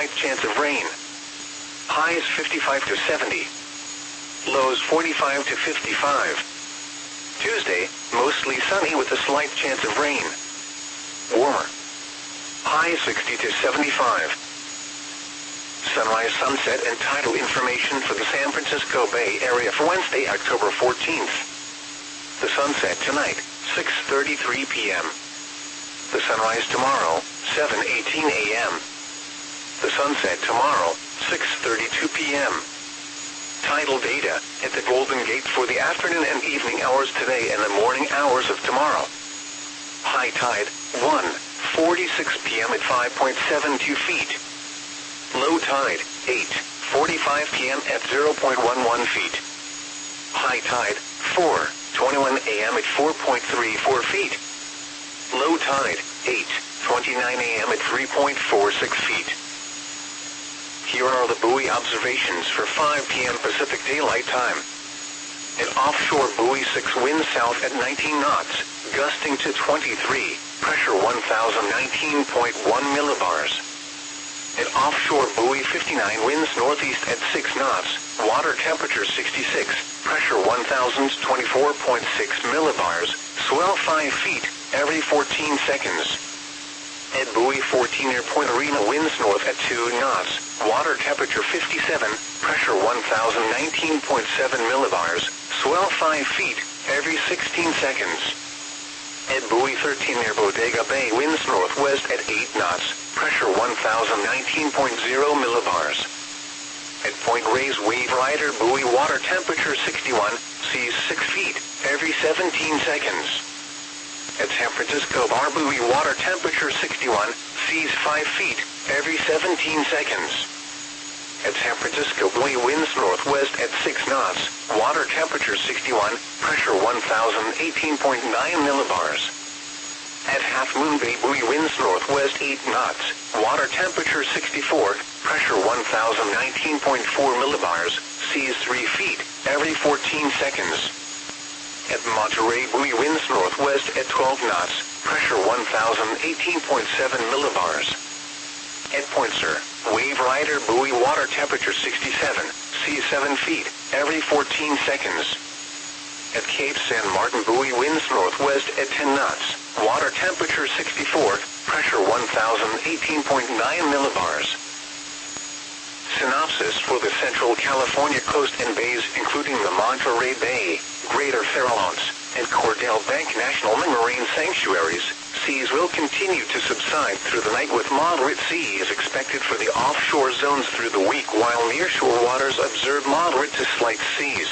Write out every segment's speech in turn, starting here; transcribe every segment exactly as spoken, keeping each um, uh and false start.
slight chance of rain. Highs fifty-five to seventy. Lows forty-five to fifty-five. Tuesday, mostly sunny with a slight chance of rain. Warmer. High sixty to seventy-five. Sunrise, sunset, and tidal information for the San Francisco Bay Area for Wednesday, October fourteenth. The sunset tonight, six thirty-three p m The sunrise tomorrow, seven eighteen a m The sunset tomorrow, six thirty-two p m Tidal data at the Golden Gate for the afternoon and evening hours today and the morning hours of tomorrow. High tide, one forty-six p m at five point seven two feet. Low tide, eight forty-five p m at zero point one one feet. High tide, four twenty-one a m at four point three four feet. Low tide, eight twenty-nine a m at three point four six feet. Here are the buoy observations for five p m Pacific Daylight Time. An offshore buoy six winds south at nineteen knots, gusting to twenty-three, pressure one thousand nineteen point one millibars. An offshore buoy fifty-nine winds northeast at six knots, water temperature sixty-six, pressure one thousand twenty-four point six millibars, swell five feet every fourteen seconds. At buoy fourteen near Point Arena winds north at two knots, water temperature fifty-seven, pressure one thousand nineteen point seven millibars, swell five feet every sixteen seconds. At buoy thirteen near Bodega Bay winds northwest at eight knots, pressure one thousand nineteen point zero millibars. At Point Reyes Wave Rider buoy water temperature sixty-one, seas six feet every seventeen seconds. At San Francisco Bar buoy water temperature sixty-one, seas five feet every seventeen seconds. At San Francisco buoy winds northwest at six knots, water temperature sixty-one, pressure one thousand eighteen point nine millibars. At Half Moon Bay buoy winds northwest eight knots, water temperature sixty-four, pressure one thousand nineteen point four millibars, seas three feet every fourteen seconds. At Monterey buoy winds northwest at twelve knots, pressure one thousand eighteen point seven millibars. At Point Sur, Wave Rider buoy water temperature sixty-seven, seas seven feet every fourteen seconds. At Cape San Martin buoy winds northwest at ten knots, water temperature sixty-four, pressure one thousand eighteen point nine millibars. Synopsis for the Central California coast and bays including the Monterey Bay, Greater Farallones, and Cordell Bank National Marine Sanctuaries. Seas will continue to subside through the night with moderate seas expected for the offshore zones through the week while nearshore waters observe moderate to slight seas.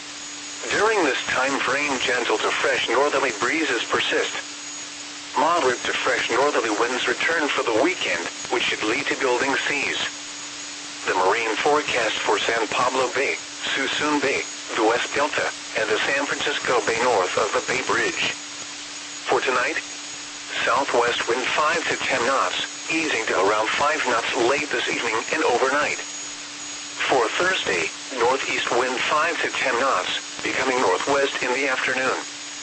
During this time frame gentle to fresh northerly breezes persist. Moderate to fresh northerly winds return for the weekend, which should lead to building seas. The marine forecast for San Pablo Bay, Suisun Bay, the West Delta, and the San Francisco Bay north of the Bay Bridge. For tonight, southwest wind five to ten knots, easing to around five knots late this evening and overnight. For Thursday, northeast wind five to ten knots, becoming northwest in the afternoon.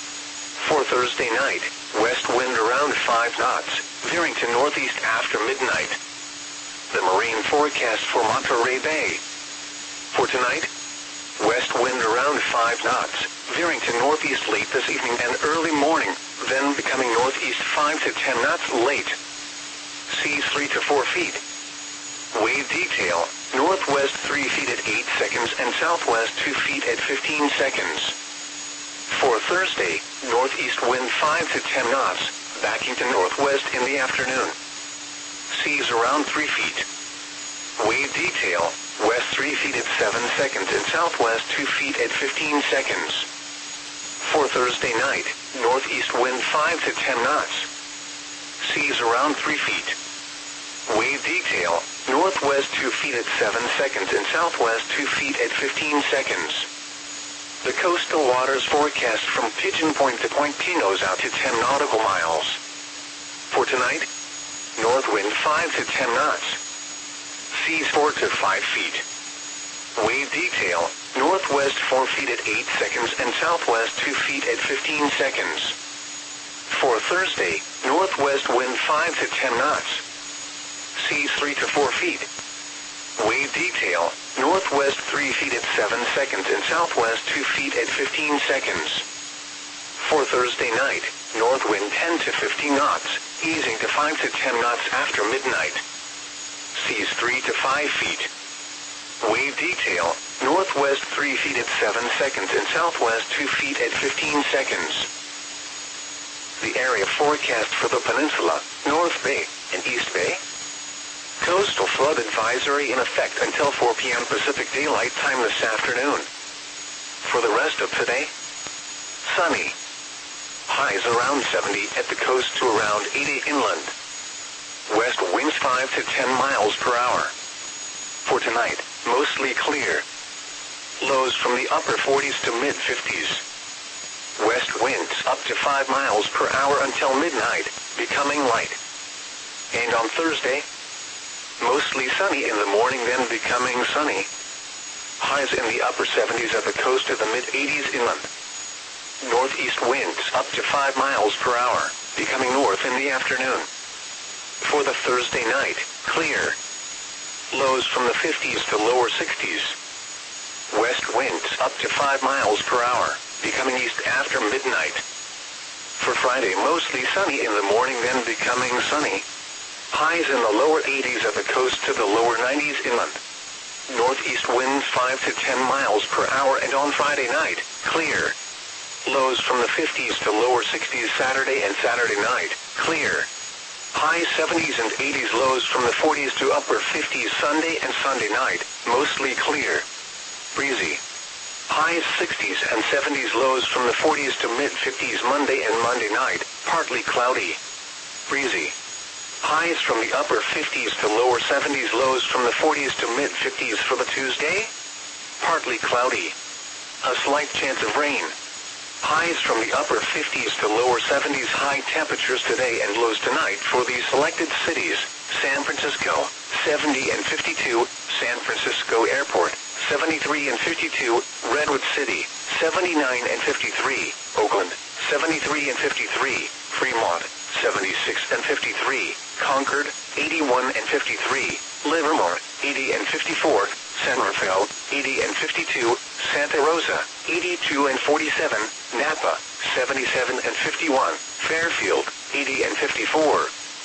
For Thursday night, west wind around five knots, veering to northeast after midnight. The marine forecast for Monterey Bay. For tonight, west wind around five knots, veering to northeast late this evening and early morning, then becoming northeast five to ten knots late. Seas three to four feet. Wave detail, northwest three feet at eight seconds and southwest two feet at fifteen seconds. For Thursday, northeast wind five to ten knots, backing to northwest in the afternoon. Seas around three feet. Wave detail, west three feet at seven seconds and southwest two feet at fifteen seconds. For Thursday night, northeast wind five to ten knots. Seas around three feet. Wave detail, northwest two feet at seven seconds and southwest two feet at fifteen seconds. The coastal waters forecast from Pigeon Point to Point Pinos out to ten nautical miles. For tonight, north wind five to ten knots. Seas four to five feet. Wave detail, northwest four feet at eight seconds and southwest two feet at fifteen seconds. For Thursday, northwest wind five to ten knots. Seas three to four feet. three feet at seven seconds and southwest two feet at fifteen seconds. For Thursday night, north wind ten to fifteen knots, easing to five to ten knots after midnight. Seas three to five feet. Wave detail, northwest three feet at seven seconds and southwest two feet at fifteen seconds. The area forecast for the peninsula, North Bay and East Bay. Coastal flood advisory in effect until four p m Pacific Daylight Time this afternoon. For the rest of today, sunny. Highs around seventy at the coast to around eighty inland. West winds five to ten miles per hour. For tonight, mostly clear. Lows from the upper forties to mid fifties. West winds up to five miles per hour until midnight, becoming light. And on Thursday, mostly sunny in the morning, then becoming sunny. Highs in the upper seventies at the coast to the mid eighties inland. Northeast winds up to five miles per hour, becoming north in the afternoon. For the Thursday night, clear. Lows from the fifties to lower sixties. West winds up to five miles per hour, becoming east after midnight. For Friday, mostly sunny in the morning, then becoming sunny. Highs in the lower eighties at the coast to the lower nineties inland. Northeast winds five to ten miles per hour, and on Friday night, clear. Lows from the fifties to lower sixties Saturday and Saturday night, clear. High seventies and eighties, lows from the forties to upper fifties Sunday and Sunday night, mostly clear. Breezy. Highs sixties and seventies, lows from the forties to mid fifties Monday and Monday night, partly cloudy. Breezy. Highs from the upper fifties to lower seventies, lows from the forties to mid fifties for the Tuesday, partly cloudy. A slight chance of rain. Highs from the upper fifties to lower seventies, high temperatures today and lows tonight for these selected cities: San Francisco, seventy and fifty-two, San Francisco Airport, seventy-three and fifty-two, Redwood City, seventy-nine and fifty-three, Oakland, seventy-three and fifty-three, Fremont, seventy-six and fifty-three, Concord, eighty-one and fifty-three, Livermore, eighty and fifty-four, San Rafael, eighty and fifty-two, Santa Rosa, eighty-two and forty-seven, Napa, seventy-seven and fifty-one, Fairfield, eighty and fifty-four.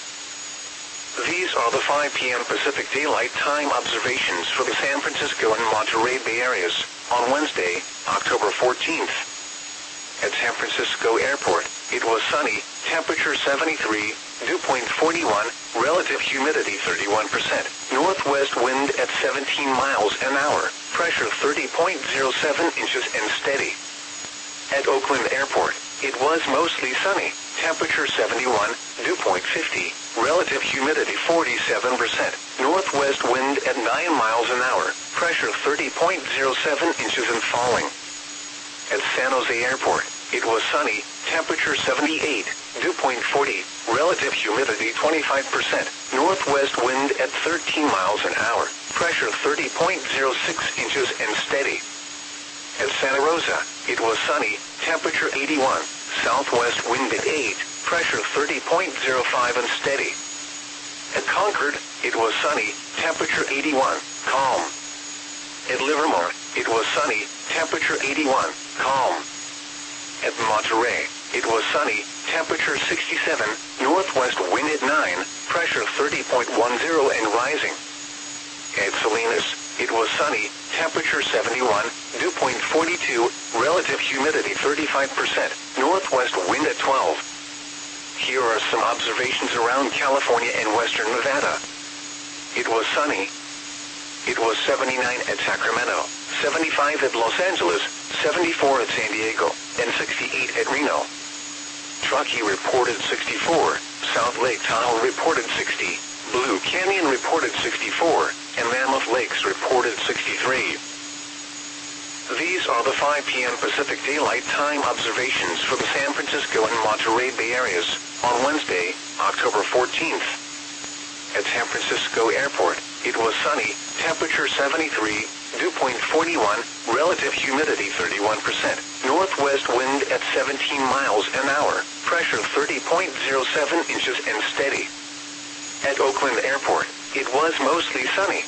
These are the five p m Pacific Daylight Time observations for the San Francisco and Monterey Bay areas on Wednesday, October fourteenth. At San Francisco Airport, it was sunny, temperature seventy-three, dew point forty-one, relative humidity thirty-one percent, northwest wind at seventeen miles an hour, pressure thirty point zero seven inches and steady. At Oakland Airport, it was mostly sunny, temperature seventy-one, dew point fifty, relative humidity forty-seven percent, northwest wind at nine miles an hour, pressure thirty point zero seven inches and falling. At San Jose Airport, it was sunny, temperature seventy-eight, dew point forty, relative humidity twenty-five percent, northwest wind at thirteen miles an hour, pressure thirty point zero six inches and steady. At Santa Rosa, it was sunny, temperature eighty-one, southwest wind at eight, pressure thirty point zero five and steady. At Concord, it was sunny, temperature eighty-one, calm. At Livermore, it was sunny, temperature eighty-one, calm. At Monterey, it was sunny, temperature sixty-seven, northwest wind at nine, pressure thirty point one zero and rising. At Salinas, it was sunny, temperature seventy-one, dew point forty-two, relative humidity thirty-five percent, northwest wind at twelve. Here are some observations around California and western Nevada. It was sunny. It was seventy-nine at Sacramento, seventy-five at Los Angeles, seventy-four at San Diego, and sixty-eight at Reno. Truckee reported sixty-four, South Lake Tahoe reported sixty, Blue Canyon reported sixty-four, and Mammoth Lakes reported sixty-three. These are the five p m Pacific Daylight Time observations for the San Francisco and Monterey Bay areas on Wednesday, October fourteenth. At San Francisco Airport, it was sunny, temperature seventy-three, dew point forty-one, relative humidity thirty-one percent, northwest wind at seventeen miles an hour, pressure thirty point zero seven inches and steady. At Oakland Airport, it was mostly sunny,